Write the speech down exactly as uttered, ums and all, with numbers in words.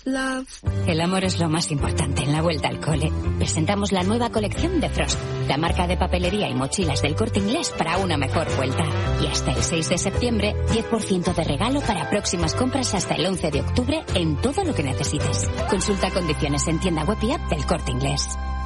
El amor es lo más importante en la vuelta al cole. Presentamos la nueva colección de Frost, la marca de papelería y mochilas del Corte Inglés para una mejor vuelta. Y hasta el seis de septiembre, diez por ciento de regalo para próximas compras hasta el once de octubre en todo lo que necesites. Consulta condiciones en tienda web y app del Corte Inglés.